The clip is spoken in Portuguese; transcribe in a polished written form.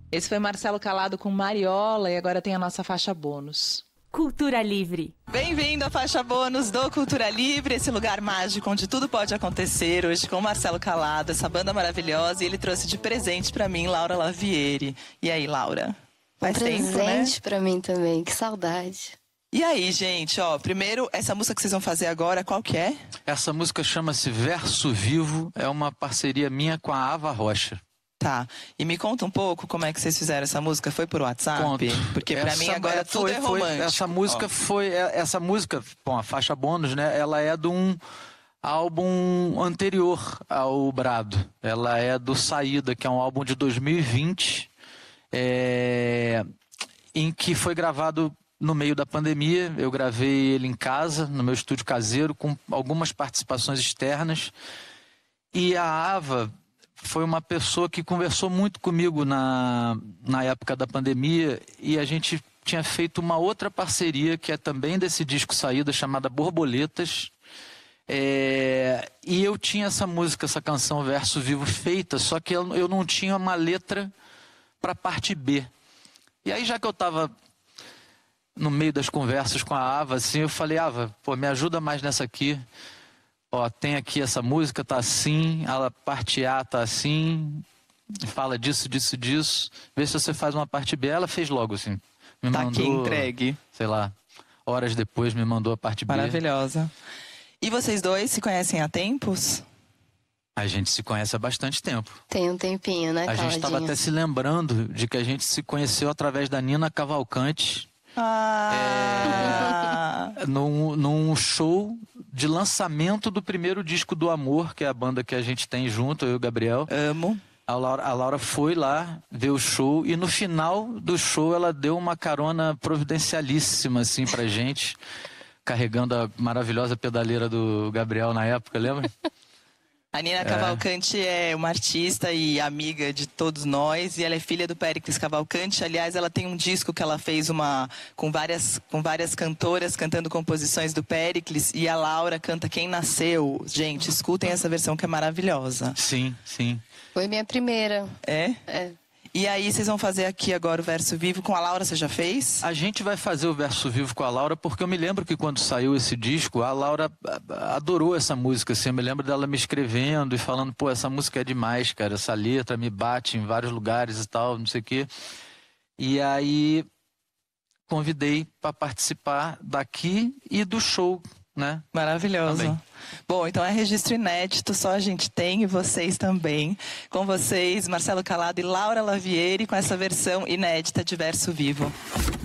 Esse foi Marcelo Calado com Mariola e agora tem a nossa faixa bônus. Cultura Livre. Bem-vindo à faixa bônus do Cultura Livre, esse lugar mágico onde tudo pode acontecer. Hoje com o Marcelo Calado, essa banda maravilhosa, e ele trouxe de presente pra mim Laura Lavieri. E aí, Laura? Faz tempo, né? Presente pra mim também, que saudade. E aí, gente, ó, primeiro, essa música que vocês vão fazer agora, qual que é? Essa música chama-se Verso Vivo, é uma parceria minha com a Ava Rocha. Tá, e me conta um pouco como é que vocês fizeram essa música, foi por WhatsApp? Conto. Porque pra mim agora tudo é romântico. Essa música, bom, a faixa bônus, né, ela é de um álbum anterior ao Brado. Ela é do Saída, que é um álbum de 2020, em que foi gravado no meio da pandemia. Eu gravei ele em casa, no meu estúdio caseiro, com algumas participações externas. E a Ava foi uma pessoa que conversou muito comigo na época da pandemia, e a gente tinha feito uma outra parceria, que é também desse disco Saída, chamada Borboletas. E eu tinha essa música, essa canção Verso Vivo feita, só que eu não tinha uma letra para parte B. E aí, já que eu estava no meio das conversas com a Ava, assim, eu falei: Ava, pô, me ajuda mais nessa aqui. Ó, tem aqui essa música, tá assim, a parte A tá assim, fala disso, disso, disso. Vê se você faz uma parte B. Ela fez logo, assim. Me Tá mandou, aqui entregue. Sei lá, horas depois me mandou a parte B. Maravilhosa. E vocês dois se conhecem há tempos? A gente se conhece há bastante tempo. Tem um tempinho, né, A gente estava até se lembrando de que a gente se conheceu através da Nina Cavalcante. Num show de lançamento do primeiro disco do Amor, que é a banda que a gente tem junto, eu e o Gabriel. Amo. A Laura foi lá ver o show, e no final do show ela deu uma carona providencialíssima assim pra gente, carregando a maravilhosa pedaleira do Gabriel na época, lembra? A Nina Cavalcante é uma artista e amiga de todos nós, e ela é filha do Péricles Cavalcante. Aliás, ela tem um disco que ela fez com várias cantoras cantando composições do Péricles, e a Laura canta Quem Nasceu. Gente, escutem essa versão que é maravilhosa. Sim, sim. Foi minha primeira. É? É. E aí, vocês vão fazer aqui agora o Verso Vivo com a Laura, você já fez? A gente vai fazer o Verso Vivo com a Laura, porque eu me lembro que quando saiu esse disco, a Laura adorou essa música, assim. Eu me lembro dela me escrevendo e falando: pô, essa música é demais, cara, essa letra me bate em vários lugares e tal, não sei o quê. E aí, convidei para participar daqui e do show, né? Maravilhoso. Também. Bom, então é registro inédito, só a gente tem, e vocês também. Com vocês, Marcelo Calado e Laura Lavieri, com essa versão inédita de Verso Vivo.